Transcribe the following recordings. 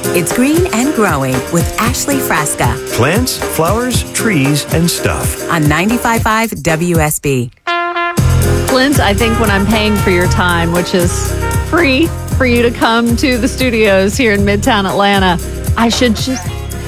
It's green and growing with Ashley Frasca Plants, flowers, trees, and stuff. on 95.5 WSB. Clint, I think when I'm paying for your time, which is free for you to come to the studios here in Midtown Atlanta, I should just...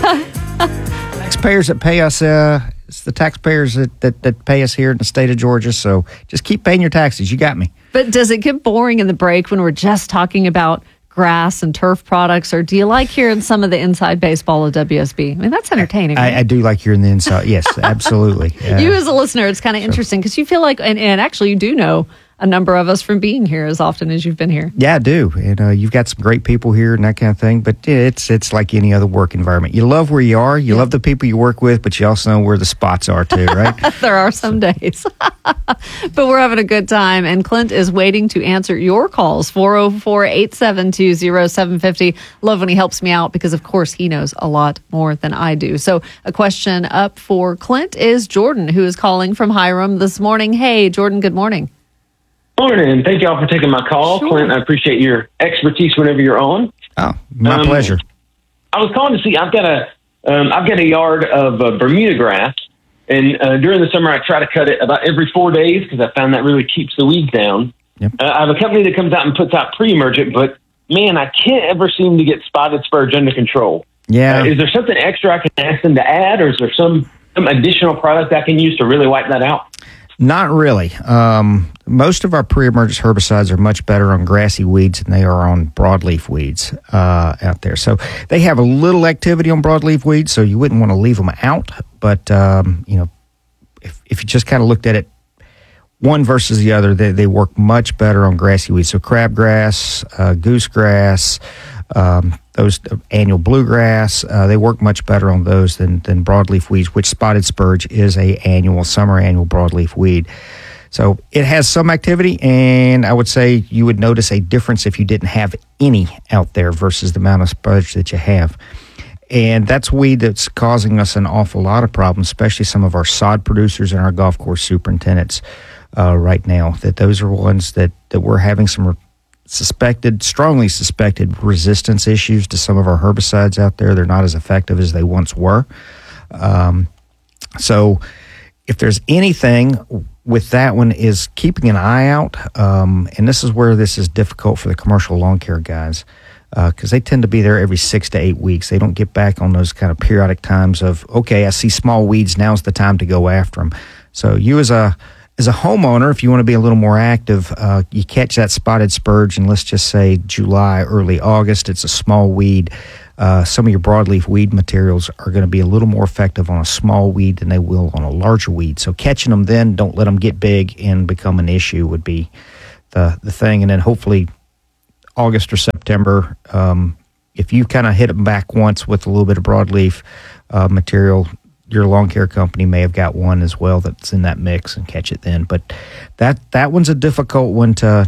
Taxpayers that pay us, it's the taxpayers that pay us here in the state of Georgia. So just keep paying your taxes. You got me. But does it get boring in the break when we're just talking about grass and turf products, or do you like hearing some of the inside baseball of WSB? I mean, that's entertaining. Right? I do like hearing the inside. Yes, absolutely. You as a listener, it's kind of interesting because you feel like, and actually you do know a number of us from being here as often as you've been here. Yeah, I do. And you've got some great people here and that kind of thing. But it's like any other work environment. You love where you are. You love the people you work with, but you also know where the spots are too, right? There are some days. But we're having a good time. And Clint is waiting to answer your calls, 404-872-0750. Love when he helps me out because, of course, he knows a lot more than I do. So a question up for Clint is Jordan, who is calling from Hiram this morning. Hey, Jordan, good morning. Morning. Thank y'all for taking my call. Sure. Clint, I appreciate your expertise whenever you're on. Oh, my pleasure. I was calling to see, I've got a yard of Bermuda grass, and during the summer I try to cut it about every 4 days because I found that really keeps the weeds down. Yep. I have a company that comes out and puts out pre-emergent, but man, I can't ever seem to get spotted spurge under control. Yeah. Is there something extra I can ask them to add, or is there some additional product I can use to really wipe that out? Not really. Most of our pre-emergent herbicides are much better on grassy weeds than they are on broadleaf weeds out there. So they have a little activity on broadleaf weeds, so you wouldn't want to leave them out. But, if you just kind of looked at it, one versus the other, they work much better on grassy weeds. So crabgrass, goosegrass, those annual bluegrass, they work much better on those than broadleaf weeds, which spotted spurge is a summer annual broadleaf weed. So it has some activity, and I would say you would notice a difference if you didn't have any out there versus the amount of spurge that you have. And that's weed that's causing us an awful lot of problems, especially some of our sod producers and our golf course superintendents right now, that those are ones that we're having some strongly suspected resistance issues to some of our herbicides out there. They're not as effective as they once were. So if there's anything with that one is keeping an eye out, and this is where this is difficult for the commercial lawn care guys, because they tend to be there every 6 to 8 weeks. They don't get back on those kind of periodic times of, okay, I see small weeds, now's the time to go after them. So you as a homeowner, if you want to be a little more active, you catch that spotted spurge in, let's just say, July, early August. It's a small weed. Some of your broadleaf weed materials are going to be a little more effective on a small weed than they will on a larger weed. So catching them then, don't let them get big and become an issue would be the thing. And then hopefully August or September, if you kind of hit them back once with a little bit of broadleaf material, your lawn care company may have got one as well that's in that mix, and catch it then. But that one's a difficult one to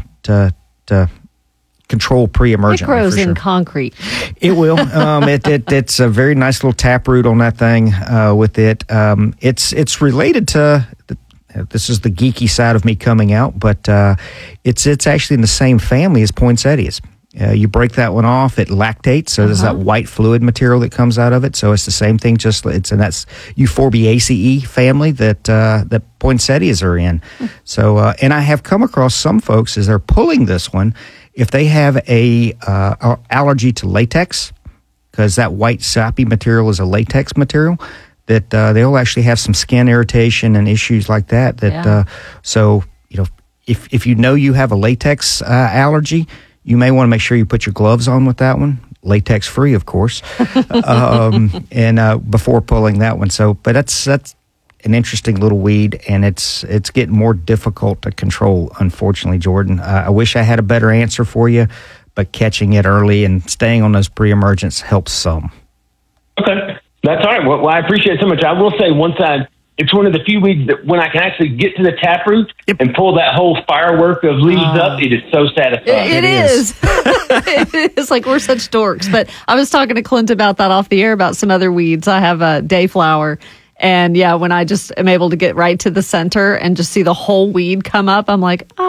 control pre-emergently. It grows for sure. in concrete. It will. It's a very nice little taproot on that thing with it. It's related to. This is the geeky side of me coming out, but it's actually in the same family as poinsettias. You break that one off, it lactates, so there's that white fluid material that comes out of it. So it's the same thing, just it's in that Euphorbiaceae family that poinsettias are in. So and I have come across some folks as they're pulling this one, if they have a allergy to latex, because that white sappy material is a latex material, that they'll actually have some skin irritation and issues like that. So if you have a latex allergy, you may want to make sure you put your gloves on with that one, latex free, of course, and before pulling that one. So, but that's an interesting little weed, and it's getting more difficult to control, unfortunately, Jordan. I wish I had a better answer for you, but catching it early and staying on those pre-emergents helps some. Okay, that's all right. Well, I appreciate it so much. I will say it's one of the few weeds that when I can actually get to the taproot and pull that whole firework of leaves up, it is so satisfying. It is. It is like we're such dorks. But I was talking to Clint about that off the air about some other weeds. I have a dayflower. And yeah, when I just am able to get right to the center and just see the whole weed come up, I'm like,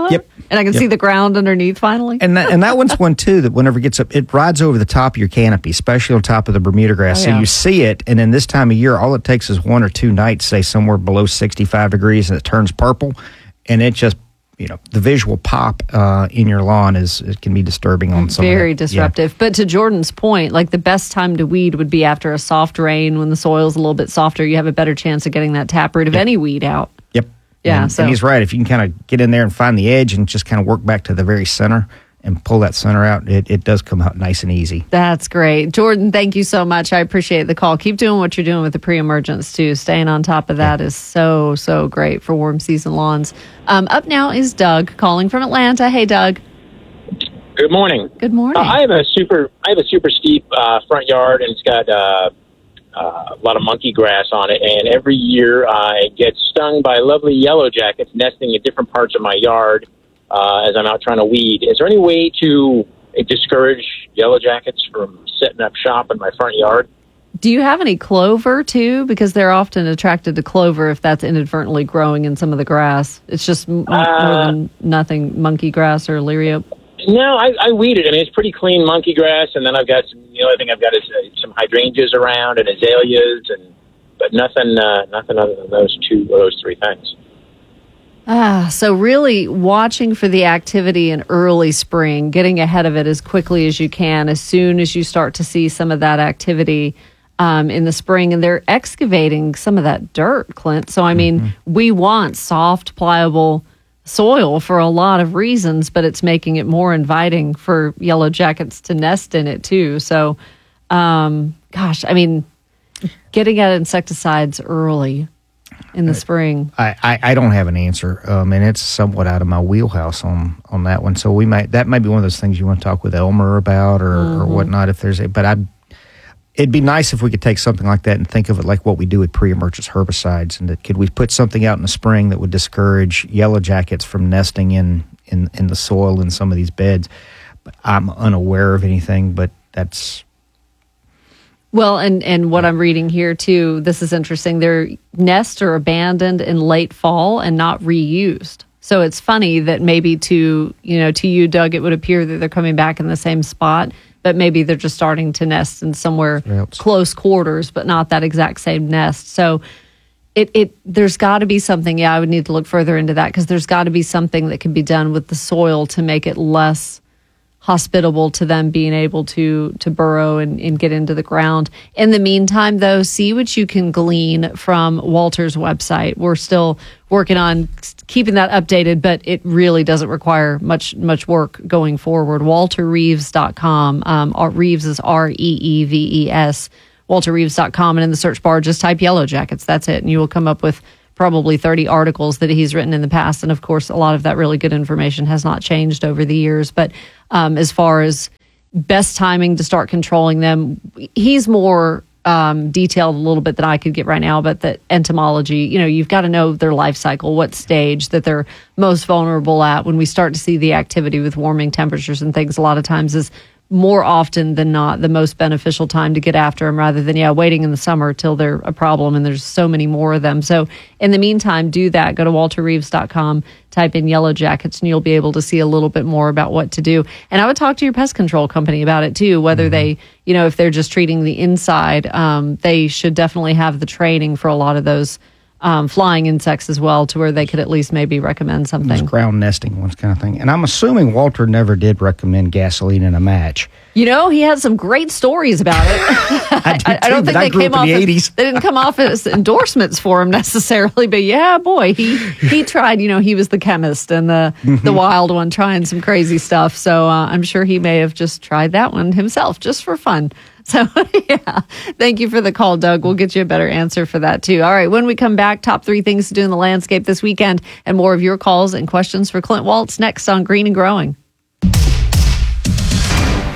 smaller. Yep. And I can see the ground underneath finally. And that one's one too that whenever it gets up, it rides over the top of your canopy, especially on top of the Bermuda grass. Oh, yeah. So you see it, and then this time of year, all it takes is 1 or 2 nights, say somewhere below 65 degrees, and it turns purple, and it just, the visual pop in your lawn it can be disturbing on some. Very of that. disruptive. Yeah. But to Jordan's point, like the best time to weed would be after a soft rain when the soil's a little bit softer. You have a better chance of getting that taproot of any weed out. Yep. Yeah, and he's right. If you can kind of get in there and find the edge and just kind of work back to the very center and pull that center out, it does come out nice and easy. That's great. Jordan, thank you so much. I appreciate the call. Keep doing what you're doing with the pre-emergence, too. Staying on top of that is so, so great for warm season lawns. Up now is Doug calling from Atlanta. Hey, Doug. Good morning. Good morning. I have a super steep front yard, and it's got a lot of monkey grass on it. And every year I get stung by lovely yellow jackets nesting in different parts of my yard as I'm out trying to weed. Is there any way to discourage yellow jackets from setting up shop in my front yard? Do you have any clover, too? Because they're often attracted to clover if that's inadvertently growing in some of the grass. It's just more than nothing monkey grass or lirio. No, I weed it. I mean, it's pretty clean monkey grass, and then I've got the only thing I've got is some hydrangeas around and azaleas, but nothing other than those 3 things. So really watching for the activity in early spring, getting ahead of it as quickly as you can, as soon as you start to see some of that activity in the spring. And they're excavating some of that dirt, Clint. So, I mean, we want soft, pliable soil for a lot of reasons, but it's making it more inviting for yellow jackets to nest in it, too. So, getting at insecticides early in the spring. I don't have an answer, and it's somewhat out of my wheelhouse on that one. So that might be one of those things you want to talk with Elmer about or whatnot if there's it'd be nice if we could take something like that and think of it like what we do with pre-emergence herbicides, and that could we put something out in the spring that would discourage yellow jackets from nesting in the soil in some of these beds. But I'm unaware of anything, but that's... Well, and what I'm reading here, too, this is interesting. Their nests are abandoned in late fall and not reused. So it's funny that maybe to you, Doug, it would appear that they're coming back in the same spot, but maybe they're just starting to nest in somewhere close quarters, but not that exact same nest. So there's got to be something. Yeah, I would need to look further into that because there's got to be something that can be done with the soil to make it less hospitable to them being able to burrow and get into the ground. In the meantime, though, see what you can glean from Walter's website. We're still working on keeping that updated, but it really doesn't require much work going forward. WalterReeves.com. Reeves is Reeves. WalterReeves.com, and in the search bar, just type yellow jackets. That's it, and you will come up with probably 30 articles that he's written in the past. And of course, a lot of that really good information has not changed over the years. But as far as best timing to start controlling them, he's more detailed a little bit than I could get right now. But the entomology, you've got to know their life cycle, what stage that they're most vulnerable at. When we start to see the activity with warming temperatures and things, a lot of times is more often than not the most beneficial time to get after them rather than waiting in the summer till they're a problem and there's so many more of them. So in the meantime, do that. Go to walterreeves.com, type in yellow jackets, and you'll be able to see a little bit more about what to do. And I would talk to your pest control company about it too, whether they, if they're just treating the inside, they should definitely have the training for a lot of those flying insects as well, to where they could at least maybe recommend something. Those ground nesting ones kind of thing. And I'm assuming Walter never did recommend gasoline in a match. He had some great stories about it. I don't think they came off. They didn't come off as endorsements for him necessarily, but yeah, boy, he tried. He was the chemist and the wild one, trying some crazy stuff. So I'm sure he may have just tried that one himself, just for fun. So, yeah, thank you for the call, Doug. We'll get you a better answer for that, too. All right, when we come back, top 3 things to do in the landscape this weekend, and more of your calls and questions for Clint Waltz next on Green and Growing.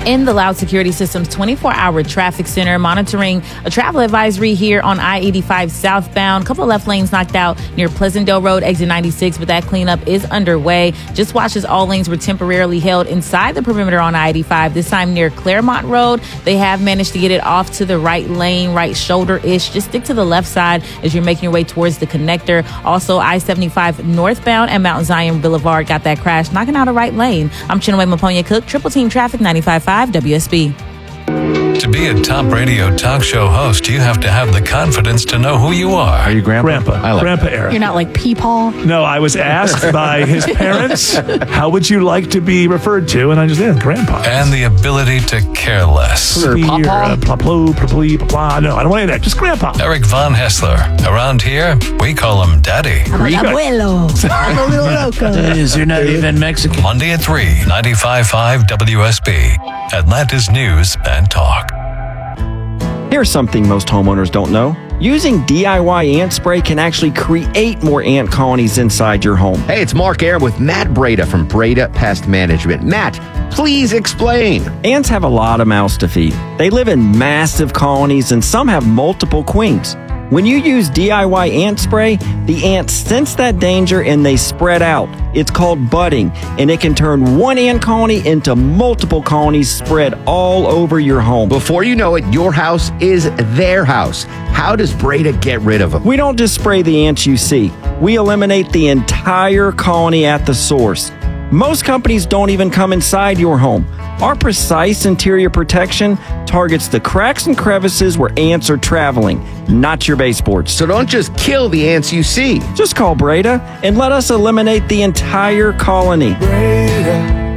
in the Loud Security Systems 24-hour traffic center, monitoring a travel advisory here on I-85 southbound. A couple of left lanes knocked out near Pleasantdale Road, exit 96, but that cleanup is underway. Just watch as all lanes were temporarily held inside the perimeter on I-85, this time near Claremont Road. They have managed to get it off to the right lane, right shoulder-ish. Just stick to the left side as you're making your way towards the connector. Also, I-75 northbound and Mount Zion Boulevard got that crash, knocking out a right lane. I'm Chinwe Maponya Cook, Triple Team Traffic, 95.5 WSB. To be a top radio talk show host, you have to have the confidence to know who you are. Are you Grandpa? Grandpa. I like Grandpa that. Eric. You're not like Peepaw. No, I was asked by his parents, how would you like to be referred to? And I just said, Grandpa. And the ability to care less. No, I don't want any of that. Just Grandpa. Eric Von Hessler. Around here, we call him Daddy. Abuelo. You're not even Mexican. Monday at 3, 95.5 WSB. Atlanta's News and Talk. Here's something most homeowners don't know. Using DIY ant spray can actually create more ant colonies inside your home. Hey, it's Mark Aram with Matt Breda from Breda Pest Management. Matt, please explain. Ants have a lot of mouths to feed. They live in massive colonies and some have multiple queens. When you use DIY ant spray, the ants sense that danger and they spread out. It's called budding, and it can turn one ant colony into multiple colonies spread all over your home. Before you know it, your house is their house. How does Breda get rid of them? We don't just spray the ants you see. We eliminate the entire colony at the source. Most companies don't even come inside your home. Our precise interior protection targets the cracks and crevices where ants are traveling, not your baseboards. So don't just kill the ants you see. Just call Breda and let us eliminate the entire colony. Breda,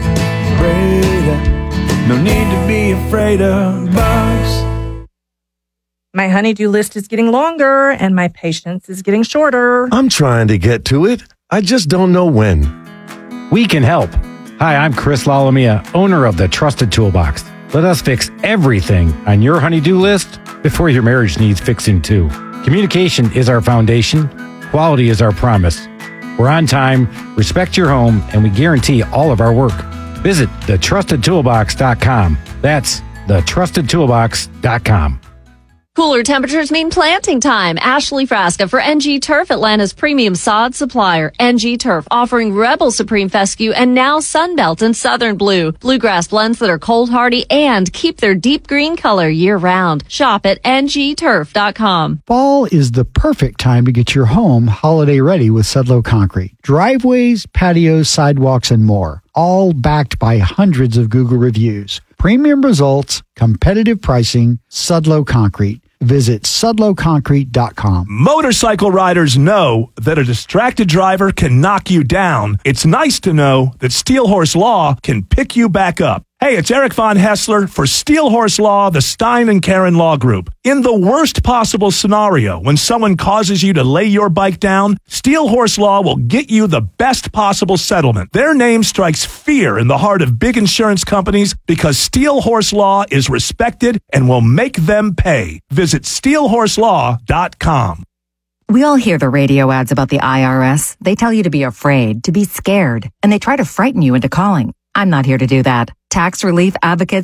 no need to be afraid of bugs. My honeydew list is getting longer and my patience is getting shorter. I'm trying to get to it. I just don't know when. We can help. Hi, I'm Chris Lalamia, owner of the Trusted Toolbox. Let us fix everything on your honey-do list before your marriage needs fixing too. Communication is our foundation. Quality is our promise. We're on time, respect your home, and we guarantee all of our work. Visit thetrustedtoolbox.com. That's thetrustedtoolbox.com. Cooler temperatures mean planting time. Ashley Frasca for NG Turf, Atlanta's premium sod supplier. NG Turf offering Rebel Supreme Fescue and now Sunbelt and Southern Blue. Bluegrass blends that are cold hardy and keep their deep green color year round. Shop at ngturf.com. Fall is the perfect time to get your home holiday ready with Sudlow Concrete. Driveways, patios, sidewalks, and more. All backed by hundreds of Google reviews. Premium results, competitive pricing, Sudlow Concrete. Visit sudlowconcrete.com. Motorcycle riders know that a distracted driver can knock you down. It's nice to know that Steel Horse Law can pick you back up. Hey, it's Eric Von Hessler for Steel Horse Law, the Stein and Karen Law Group. In the worst possible scenario, when someone causes you to lay your bike down, Steel Horse Law will get you the best possible settlement. Their name strikes fear in the heart of big insurance companies because Steel Horse Law is respected and will make them pay. Visit steelhorselaw.com. We all hear the radio ads about the IRS. They tell you to be afraid, to be scared, and they try to frighten you into calling. I'm not here to do that. Tax Relief Advocates